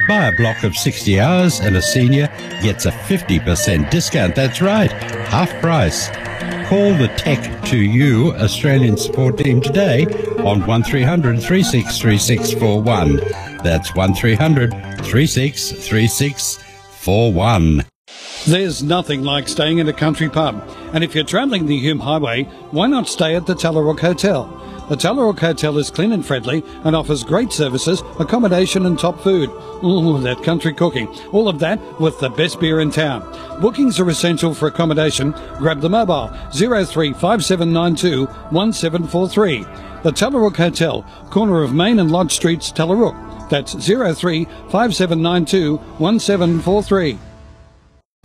Buy a block of 60 hours and a senior gets a 50% discount. That's right, half price. Call the Tech to You Australian support team today on 1300 363641. That's 1300 363641. There's nothing like staying in a country pub, and if you're travelling the Hume Highway, why not stay at the Tallarook Hotel? The Tallarook Hotel is clean and friendly and offers great services, accommodation and top food. Ooh, that country cooking. All of that with the best beer in town. Bookings are essential for accommodation. Grab the mobile 035792 1743. The Tallarook Hotel, corner of Main and Lodge Streets, Tallarook. That's 035792 1743.